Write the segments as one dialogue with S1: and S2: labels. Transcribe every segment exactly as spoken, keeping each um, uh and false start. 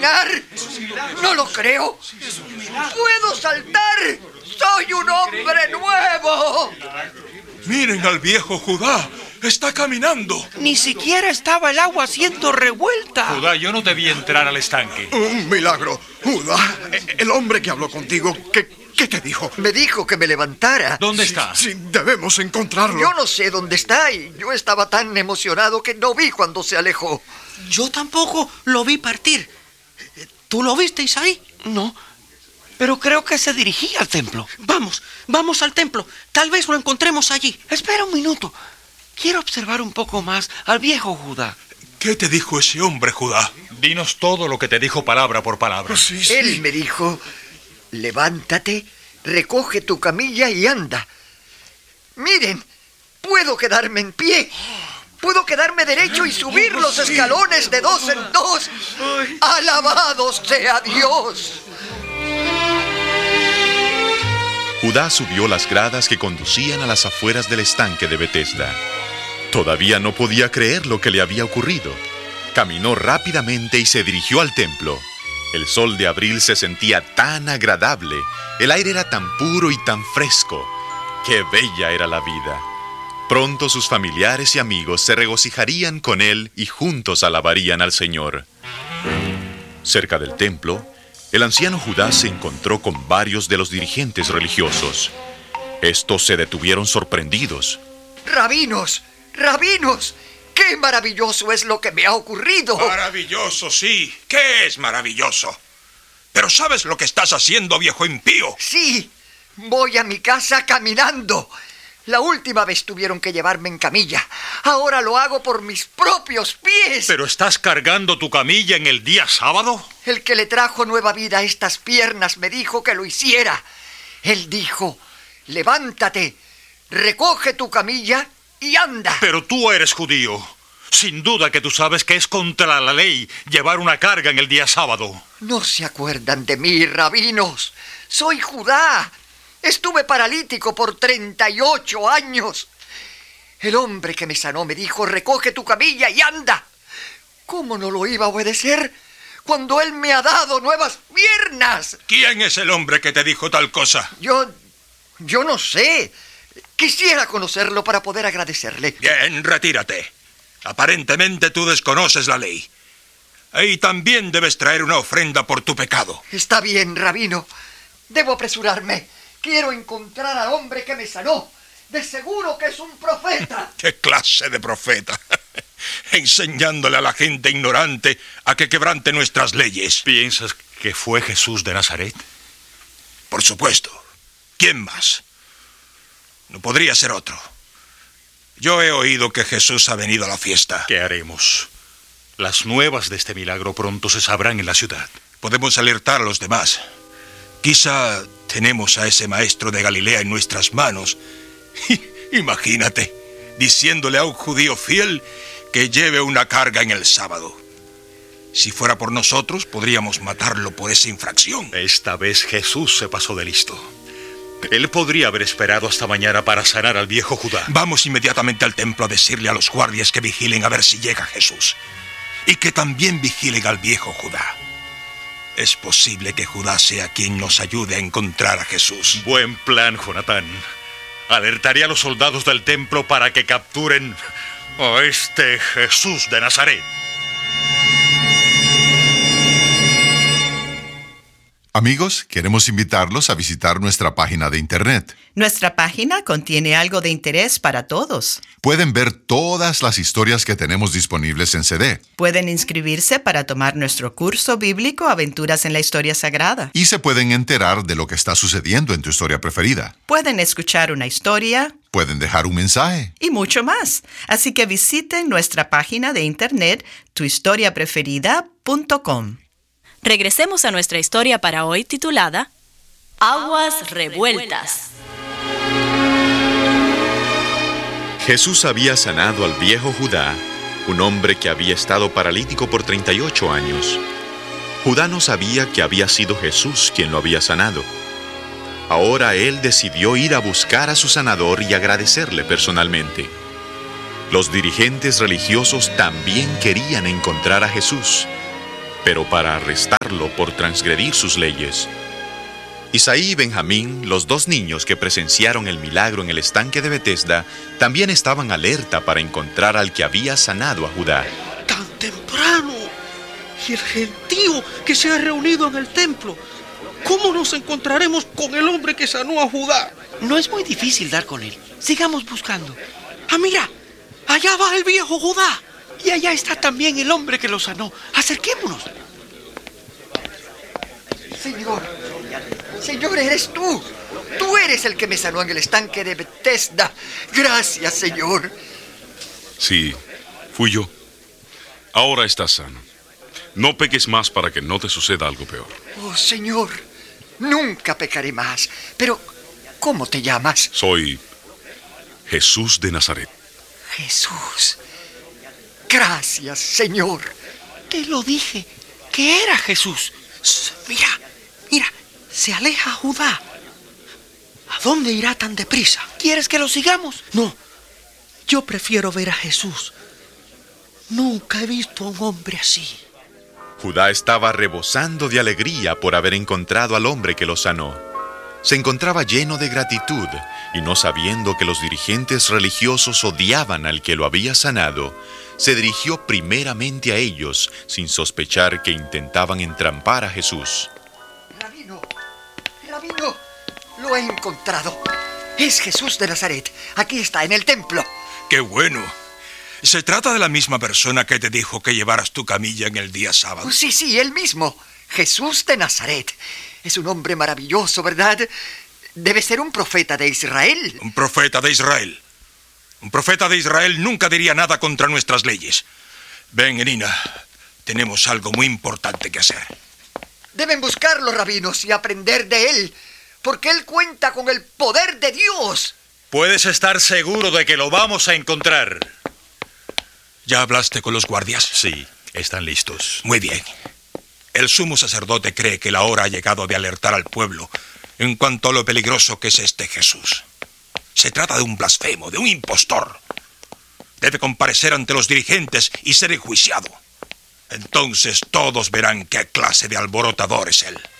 S1: caminar. No lo creo. ¡Puedo saltar! ¡Soy un hombre nuevo!
S2: Miren al viejo Judá. ¡Está caminando!
S3: Ni siquiera estaba el agua haciendo revuelta.
S4: Judá, yo no debí entrar al estanque.
S5: Un milagro. Judá, el hombre que habló contigo, ¿qué, qué te dijo?
S1: Me dijo que me levantara.
S4: ¿Dónde está?
S5: Sí, debemos encontrarlo.
S1: Yo no sé dónde está y yo estaba tan emocionado que no vi cuando se alejó.
S3: Yo tampoco lo vi partir. ¿Tú lo viste, Isaí? No, pero creo que se dirigía al templo. Vamos, vamos al templo. Tal vez lo encontremos allí. Espera un minuto. Quiero observar un poco más al viejo Judá.
S2: ¿Qué te dijo ese hombre, Judá?
S4: Dinos todo lo que te dijo palabra por palabra.
S5: Sí, sí.
S1: Él me dijo, levántate, recoge tu camilla y anda. Miren, puedo quedarme en pie. Puedo quedarme derecho y subir los escalones de dos en dos. ¡Alabado sea Dios!
S6: Judá subió las gradas que conducían a las afueras del estanque de Betesda. Todavía no podía creer lo que le había ocurrido. Caminó rápidamente y se dirigió al templo. El sol de abril se sentía tan agradable, el aire era tan puro y tan fresco. ¡Qué bella era la vida! Pronto sus familiares y amigos se regocijarían con él y juntos alabarían al Señor. Cerca del templo, el anciano Judá se encontró con varios de los dirigentes religiosos. Estos se detuvieron sorprendidos.
S1: ¡Rabinos! ¡Rabinos! ¡Qué maravilloso es lo que me ha ocurrido!
S2: Maravilloso, sí. ¿Qué es maravilloso? Pero ¿sabes lo que estás haciendo, viejo impío?
S1: Sí, voy a mi casa caminando. La última vez tuvieron que llevarme en camilla. Ahora lo hago por mis propios pies.
S4: ¿Pero estás cargando tu camilla en el día sábado?
S1: El que le trajo nueva vida a estas piernas me dijo que lo hiciera. Él dijo, levántate, recoge tu camilla y anda.
S4: Pero tú eres judío. Sin duda que tú sabes que es contra la ley llevar una carga en el día sábado.
S1: No se acuerdan de mí, rabinos. Soy Judá. Estuve paralítico por treinta y ocho años. El hombre que me sanó me dijo, recoge tu camilla y anda. ¿Cómo no lo iba a obedecer cuando él me ha dado nuevas piernas?
S2: ¿Quién es el hombre que te dijo tal cosa?
S1: Yo... yo no sé. Quisiera conocerlo para poder agradecerle.
S2: Bien, retírate. Aparentemente tú desconoces la ley. Y también debes traer una ofrenda por tu pecado.
S1: Está bien, rabino. Debo apresurarme. Quiero encontrar al hombre que me sanó. De seguro que es un profeta.
S2: ¿Qué clase de profeta? Enseñándole a la gente ignorante a que quebrante nuestras leyes.
S4: ¿Piensas que fue Jesús de Nazaret?
S2: Por supuesto. ¿Quién más? No podría ser otro. Yo he oído que Jesús ha venido a la fiesta.
S4: ¿Qué haremos? Las nuevas de este milagro pronto se sabrán en la ciudad.
S2: Podemos alertar a los demás. Quizá tenemos a ese maestro de Galilea en nuestras manos. Imagínate, diciéndole a un judío fiel que lleve una carga en el sábado. Si fuera por nosotros, podríamos matarlo por esa infracción.
S4: Esta vez Jesús se pasó de listo. Él podría haber esperado hasta mañana para sanar al viejo Judá.
S2: Vamos inmediatamente al templo a decirle a los guardias que vigilen a ver si llega Jesús. Y que también vigilen al viejo Judá. Es posible que Judá sea quien nos ayude a encontrar a Jesús.
S4: Buen plan, Jonatán. Alertaré a los soldados del templo para que capturen a este Jesús de Nazaret.
S7: Amigos, queremos invitarlos a visitar nuestra página de internet.
S8: Nuestra página contiene algo de interés para todos.
S7: Pueden ver todas las historias que tenemos disponibles en C D.
S8: Pueden inscribirse para tomar nuestro curso bíblico Aventuras en la Historia Sagrada.
S7: Y se pueden enterar de lo que está sucediendo en tu historia preferida.
S8: Pueden escuchar una historia.
S7: Pueden dejar un mensaje.
S8: Y mucho más. Así que visiten nuestra página de internet tu historia preferida punto com.
S9: Regresemos a nuestra historia para hoy titulada Aguas Revueltas.
S6: Jesús había sanado al viejo Judá, un hombre que había estado paralítico por treinta y ocho años. Judá no sabía que había sido Jesús quien lo había sanado. Ahora él decidió ir a buscar a su sanador y agradecerle personalmente. Los dirigentes religiosos también querían encontrar a Jesús. pero para arrestarlo por transgredir sus leyes. Isaí y Benjamín, los dos niños que presenciaron el milagro en el estanque de Betesda, también estaban alerta para encontrar al que había sanado a Judá.
S3: ¡Tan temprano! Y el gentío que se ha reunido en el templo. ¿Cómo nos encontraremos con el hombre que sanó a Judá?
S10: No es muy difícil dar con él. Sigamos buscando.
S3: ¡Ah, mira! Allá va el viejo Judá. Y allá está también el hombre que lo sanó. Acerquémonos.
S1: Señor, Señor, eres tú. Tú eres el que me sanó en el estanque de Betesda. Gracias, Señor.
S11: Sí, fui yo. Ahora estás sano. No peques más para que no te suceda algo peor.
S1: Oh, Señor, nunca pecaré más. Pero, ¿cómo te llamas?
S11: Soy Jesús de Nazaret.
S1: Jesús. Gracias, Señor.
S3: Te lo dije, que era Jesús. Mira, mira, se aleja Judá. ¿A dónde irá tan deprisa?
S10: ¿Quieres que lo sigamos?
S3: No, yo prefiero ver a Jesús. Nunca he visto a un hombre así.
S6: Judá estaba rebosando de alegría por haber encontrado al hombre que lo sanó. Se encontraba lleno de gratitud y, no sabiendo que los dirigentes religiosos odiaban al que lo había sanado, se dirigió primeramente a ellos sin sospechar que intentaban entrampar a Jesús.
S1: Rabino, Rabino, lo he encontrado. Es Jesús de Nazaret. Aquí está, en el templo.
S2: ¡Qué bueno! Se trata de la misma persona que te dijo que llevaras tu camilla en el día sábado.
S1: Sí, sí, él mismo. Jesús de Nazaret. Es un hombre maravilloso, ¿verdad? Debe ser un profeta de Israel.
S2: Un profeta de Israel. Un profeta de Israel nunca diría nada contra nuestras leyes. Ven, Enina, tenemos algo muy importante que hacer.
S1: Deben buscarlo, rabinos, y aprender de él, porque él cuenta con el poder de Dios.
S4: Puedes estar seguro de que lo vamos a encontrar.
S2: ¿Ya hablaste con los guardias?
S4: Sí, están listos.
S2: Muy bien. El sumo sacerdote cree que la hora ha llegado de alertar al pueblo en cuanto a lo peligroso que es este Jesús. Se trata de un blasfemo, de un impostor. Debe comparecer ante los dirigentes y ser enjuiciado. Entonces todos verán qué clase de alborotador es él.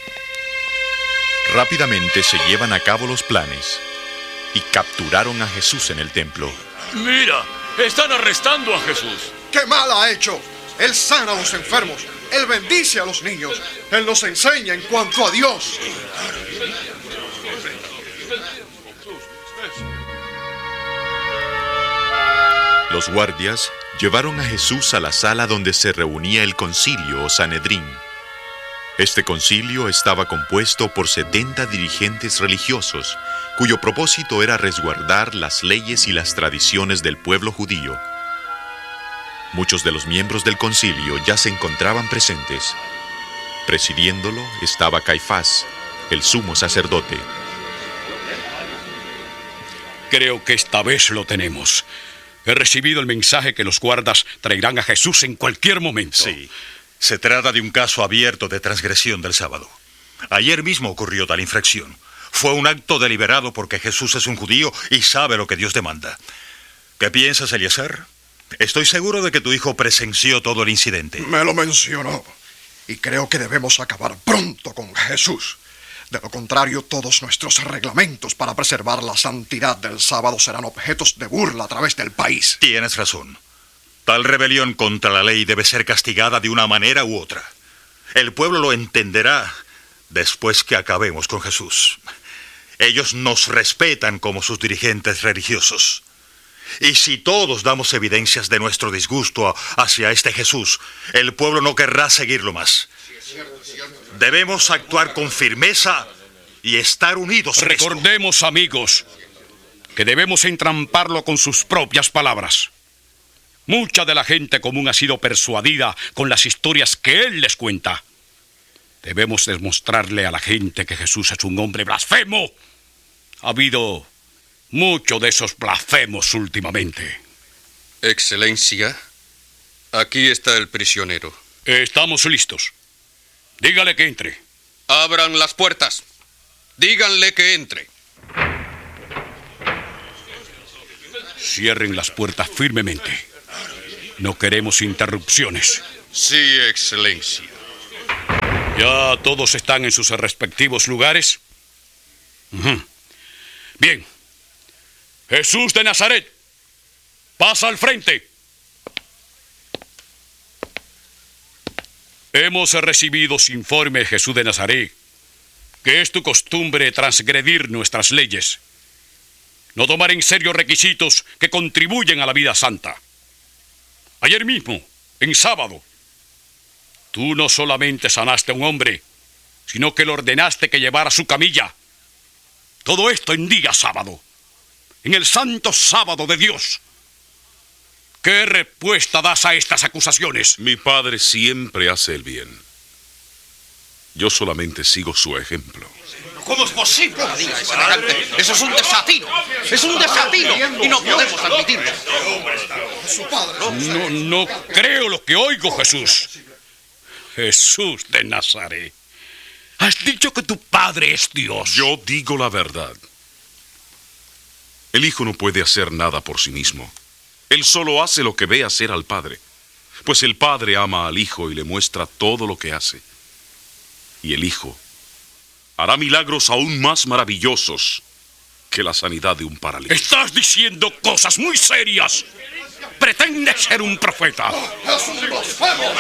S6: Rápidamente se llevan a cabo los planes y capturaron a Jesús en el templo.
S12: Mira, están arrestando a Jesús.
S5: ¡Qué mal ha hecho! Él sana a los enfermos. Él bendice a los niños. Él nos enseña en cuanto a Dios.
S6: Los guardias llevaron a Jesús a la sala donde se reunía el concilio o Sanedrín. Este concilio estaba compuesto por setenta dirigentes religiosos, cuyo propósito era resguardar las leyes y las tradiciones del pueblo judío. Muchos de los miembros del concilio ya se encontraban presentes. Presidiéndolo estaba Caifás, el sumo sacerdote.
S12: Creo que esta vez lo tenemos. He recibido el mensaje que los guardas traerán a Jesús en cualquier momento.
S4: Sí, se trata de un caso abierto de transgresión del sábado. Ayer mismo ocurrió tal infracción. Fue un acto deliberado porque Jesús es un judío y sabe lo que Dios demanda. ¿Qué piensas, Eliezer? Estoy seguro de que tu hijo presenció todo el incidente.
S5: Me lo mencionó. Y creo que debemos acabar pronto con Jesús. De lo contrario, todos nuestros reglamentos para preservar la santidad del sábado serán objetos de burla a través del país.
S4: Tienes razón. Tal rebelión contra la ley debe ser castigada de una manera u otra. El pueblo lo entenderá después que acabemos con Jesús. Ellos nos respetan como sus dirigentes religiosos. Y si todos damos evidencias de nuestro disgusto hacia este Jesús, el pueblo no querrá seguirlo más. Debemos actuar con firmeza y estar unidos.
S12: Recordemos, amigos, que debemos entramparlo con sus propias palabras. Mucha de la gente común ha sido persuadida con las historias que él les cuenta. Debemos demostrarle a la gente que Jesús es un hombre blasfemo. Ha habido mucho de esos blasfemos últimamente.
S13: Excelencia, aquí está el prisionero.
S12: Estamos listos. Dígale que entre.
S13: Abran las puertas. Díganle que entre.
S12: Cierren las puertas firmemente. No queremos interrupciones.
S13: Sí, excelencia.
S12: ¿Ya todos están en sus respectivos lugares? Uh-huh. Bien. Jesús de Nazaret, pasa al frente. Hemos recibido su informe, Jesús de Nazaret, que es tu costumbre transgredir nuestras leyes, no tomar en serio requisitos que contribuyen a la vida santa. Ayer mismo, en sábado, tú no solamente sanaste a un hombre, sino que le ordenaste que llevara su camilla. Todo esto en día sábado, en el santo sábado de Dios. ¿Qué respuesta das a estas acusaciones?
S11: Mi padre siempre hace el bien. Yo solamente sigo su ejemplo.
S3: ¿Cómo es posible que diga semejante? Eso es un desatino. Es un desatino y no podemos admitirlo.
S12: No, no creo lo que oigo, Jesús. Jesús de Nazaret, has dicho que tu padre es Dios.
S11: Yo digo la verdad. El hijo no puede hacer nada por sí mismo. Él solo hace lo que ve hacer al padre, pues el padre ama al hijo y le muestra todo lo que hace. Y el hijo hará milagros aún más maravillosos que la sanidad de un paralítico.
S12: Estás diciendo cosas muy serias. Pretendes ser un profeta.
S5: ¡Es un blasfemo!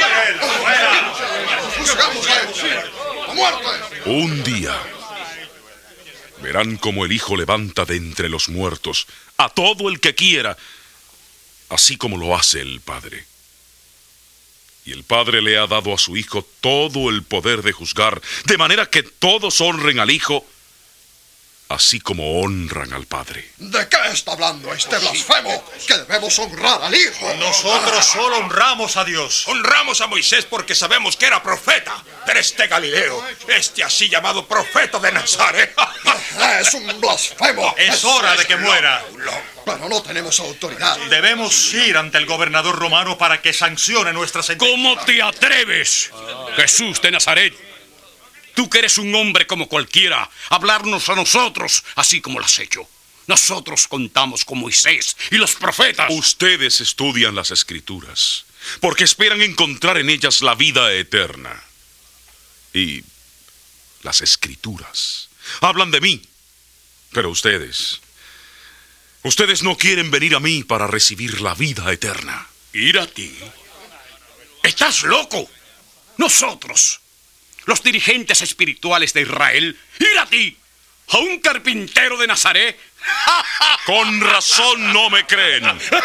S5: ¡A muerte!
S11: Un día verán cómo el hijo levanta de entre los muertos a todo el que quiera, así como lo hace el padre. Y el padre le ha dado a su hijo todo el poder de juzgar, de manera que todos honren al hijo, así como honran al padre.
S5: ¿De qué está hablando este blasfemo? Que debemos honrar al hijo.
S2: Nosotros solo honramos a Dios. Honramos a Moisés porque sabemos que era profeta. Pero este Galileo, este así llamado profeta de Nazaret,
S5: es un blasfemo.
S2: Es hora de que muera.
S5: Pero no tenemos autoridad.
S2: Debemos ir ante el gobernador romano para que sancione nuestra sentencia.
S12: ¿Cómo te atreves, Jesús de Nazaret? Tú que eres un hombre como cualquiera, hablarnos a nosotros así como lo has hecho. Nosotros contamos con Moisés y los profetas.
S11: Ustedes estudian las Escrituras porque esperan encontrar en ellas la vida eterna. Y las Escrituras hablan de mí, pero ustedes... Ustedes no quieren venir a mí para recibir la vida eterna.
S12: ¿Ir a ti? ¿Estás loco? Nosotros, los dirigentes espirituales de Israel, ir a ti, a un carpintero de Nazaret.
S11: Con razón no me creen.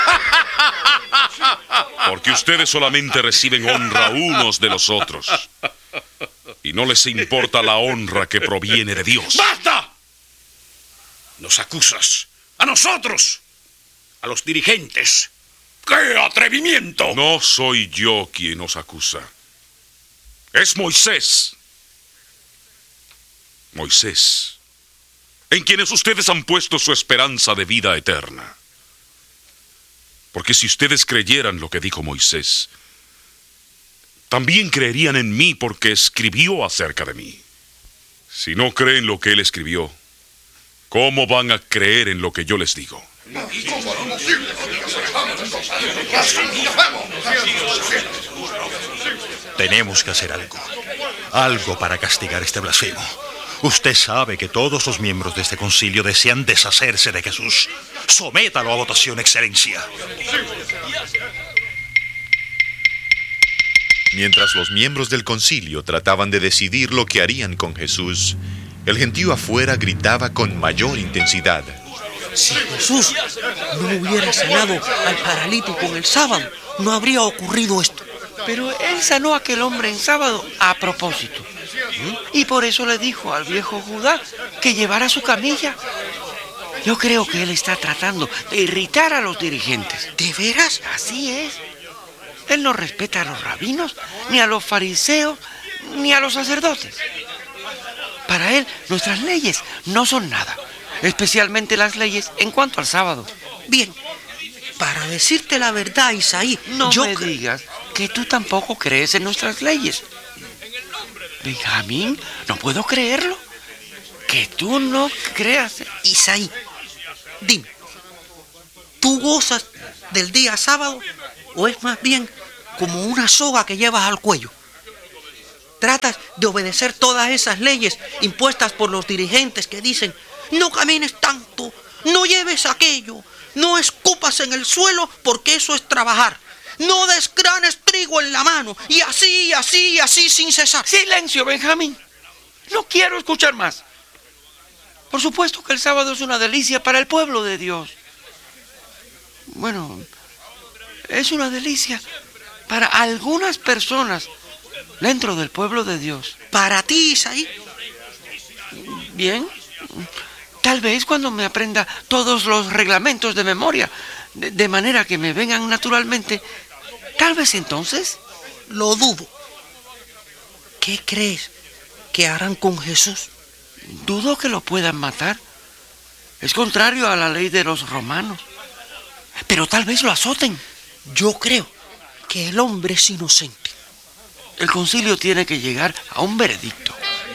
S11: Porque ustedes solamente reciben honra unos de los otros. Y no les importa la honra que proviene de Dios.
S12: ¡Basta! Nos acusas. ¡A nosotros! ¡A los dirigentes! ¡Qué atrevimiento!
S11: No soy yo quien os acusa. Es Moisés. Moisés, en quienes ustedes han puesto su esperanza de vida eterna. Porque si ustedes creyeran lo que dijo Moisés, también creerían en mí porque escribió acerca de mí. Si no creen lo que él escribió, ¿cómo van a creer en lo que yo les digo?
S14: Tenemos que hacer algo. Algo para castigar este blasfemo. Usted sabe que todos los miembros de este concilio desean deshacerse de Jesús. Sométalo a votación, excelencia.
S6: Mientras los miembros del concilio trataban de decidir lo que harían con Jesús, el gentío afuera gritaba con mayor intensidad.
S3: Si Jesús no hubiera sanado al paralítico en el sábado, no habría ocurrido esto. Pero él sanó a aquel hombre en sábado a propósito. Y por eso le dijo al viejo Judá que llevara su camilla. Yo creo que él está tratando de irritar a los dirigentes. ¿De veras? Así es. Él no respeta a los rabinos, ni a los fariseos, ni a los sacerdotes. Para él, nuestras leyes no son nada, especialmente las leyes en cuanto al sábado.
S10: Bien, para decirte la verdad, Isaí,
S3: no
S10: yo
S3: me
S10: cre-
S3: digas que tú tampoco crees en nuestras leyes. Benjamín, no puedo creerlo. Que tú no creas.
S10: Isaí, dime, ¿tú gozas del día sábado o es más bien
S3: como una soga que llevas al cuello. Tratas de obedecer todas esas leyes impuestas por los dirigentes que dicen: no camines tanto, no lleves aquello, no escupas en el suelo porque eso es trabajar, no desgranes trigo en la mano, y así, y así, y así sin cesar.
S15: Silencio, Benjamín. No quiero escuchar más. Por supuesto que el sábado es una delicia para el pueblo de Dios. Bueno, es una delicia para algunas personas dentro del pueblo de Dios.
S3: ¿Para ti, Isaí?
S15: Bien. Tal vez cuando me aprenda todos los reglamentos de memoria, de, de manera que me vengan naturalmente, tal vez entonces.
S3: Lo dudo. ¿Qué crees que harán con Jesús?
S15: Dudo que lo puedan matar. Es contrario a la ley de los romanos. Pero tal vez lo azoten.
S3: Yo creo que el hombre es inocente.
S15: El concilio tiene que llegar a un veredicto.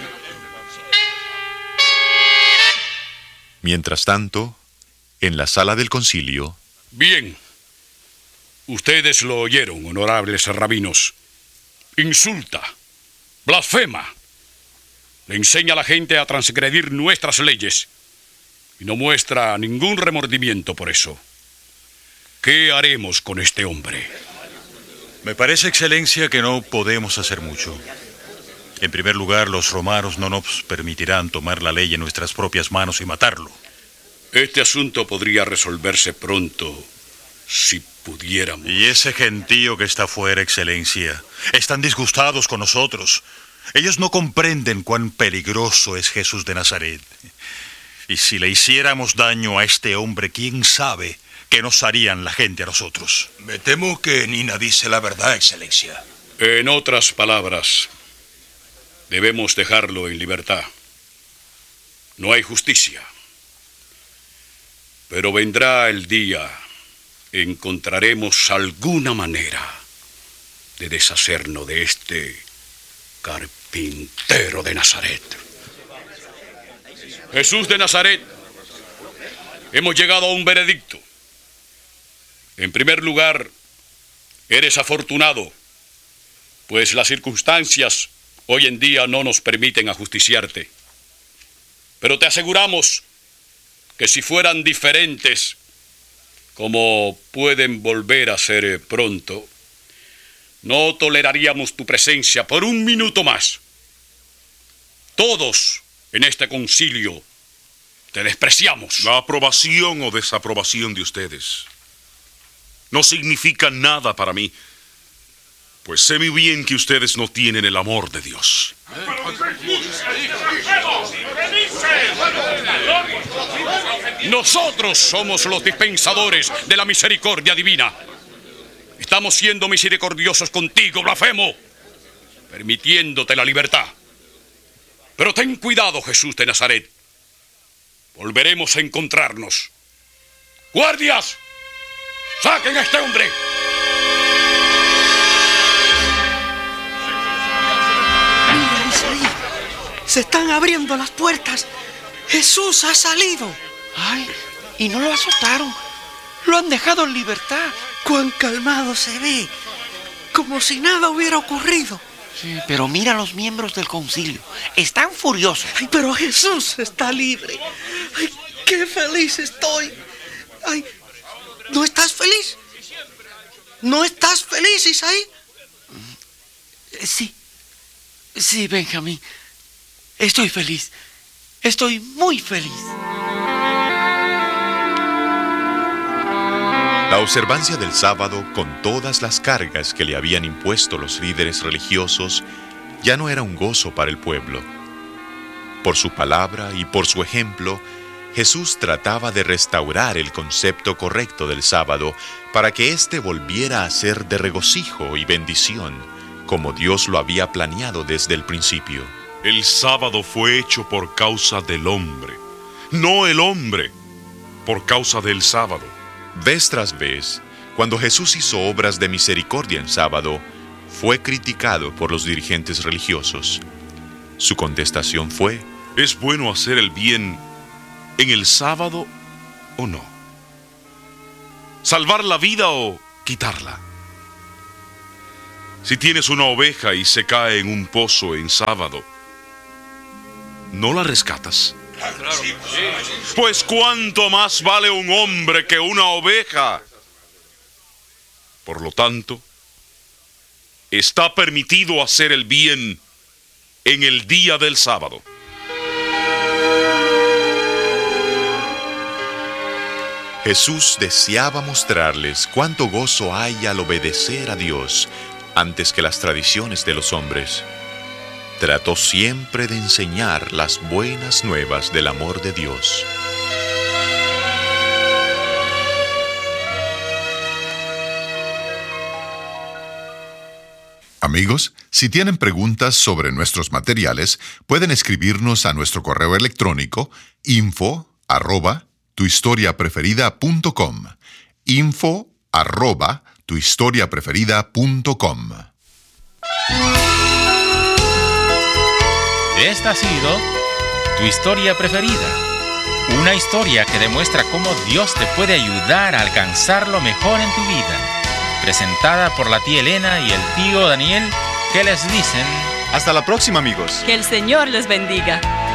S6: Mientras tanto, en la sala del concilio...
S12: Bien. Ustedes lo oyeron, honorables rabinos. Insulta, blasfema. Le enseña a la gente a transgredir nuestras leyes y no muestra ningún remordimiento por eso. ¿Qué haremos con este hombre?
S14: Me parece, Excelencia, que no podemos hacer mucho. En primer lugar, los romanos no nos permitirán tomar la ley en nuestras propias manos y matarlo.
S12: Este asunto podría resolverse pronto si pudiéramos.
S14: Y ese gentío que está afuera, Excelencia, están disgustados con nosotros. Ellos no comprenden cuán peligroso es Jesús de Nazaret. Y si le hiciéramos daño a este hombre, ¿quién sabe qué nos harían la gente a nosotros?
S2: Me temo que Nina dice la verdad, Excelencia.
S12: En otras palabras, debemos dejarlo en libertad. No hay justicia. Pero vendrá el día, encontraremos alguna manera de deshacernos de este carpintero de Nazaret. Jesús de Nazaret, hemos llegado a un veredicto. En primer lugar, eres afortunado, pues las circunstancias hoy en día no nos permiten ajusticiarte. Pero te aseguramos que si fueran diferentes, como pueden volver a ser pronto, no toleraríamos tu presencia por un minuto más. Todos en este concilio te despreciamos.
S11: La aprobación o desaprobación de ustedes no significa nada para mí, pues sé muy bien que ustedes no tienen el amor de Dios.
S12: Nosotros somos los dispensadores de la misericordia divina. Estamos siendo misericordiosos contigo, blasfemo, permitiéndote la libertad. Pero ten cuidado, Jesús de Nazaret. Volveremos a encontrarnos. ¡Guardias! ¡Saquen a este hombre!
S3: Mira, Isaí, se están abriendo las puertas. Jesús ha salido.
S15: Ay, y no lo azotaron. Lo han dejado en libertad.
S3: Cuán calmado se ve, como si nada hubiera ocurrido.
S15: Sí, pero mira a los miembros del concilio. Están furiosos.
S3: Ay, pero Jesús está libre. Ay, qué feliz estoy. Ay, ¿no estás feliz? ¿No estás feliz, Isaí?
S15: Sí, sí, Benjamín. Estoy feliz. Estoy muy feliz.
S6: La observancia del sábado, con todas las cargas que le habían impuesto los líderes religiosos, ya no era un gozo para el pueblo. Por su palabra y por su ejemplo, Jesús trataba de restaurar el concepto correcto del sábado para que éste volviera a ser de regocijo y bendición, como Dios lo había planeado desde el principio.
S11: El sábado fue hecho por causa del hombre, no el hombre por causa del sábado.
S6: Vez tras vez, cuando Jesús hizo obras de misericordia en sábado, fue criticado por los dirigentes religiosos. Su contestación fue:
S11: ¿es bueno hacer el bien en el sábado o no? ¿Salvar la vida o quitarla? Si tienes una oveja y se cae en un pozo en sábado, ¿no la rescatas? Pues cuánto más vale un hombre que una oveja. Por lo tanto, está permitido hacer el bien en el día del sábado.
S6: Jesús deseaba mostrarles cuánto gozo hay al obedecer a Dios antes que las tradiciones de los hombres. Trató siempre de enseñar las buenas nuevas del amor de Dios.
S7: Amigos, si tienen preguntas sobre nuestros materiales, pueden escribirnos a nuestro correo electrónico info arroba tuhistoriapreferida.com. Info arroba tuhistoriapreferida.com.
S16: Esta ha sido Tu Historia Preferida, una historia que demuestra cómo Dios te puede ayudar a alcanzar lo mejor en tu vida. Presentada por la tía Elena y el tío Daniel, que les dicen...
S17: Hasta la próxima, amigos.
S9: Que el Señor les bendiga.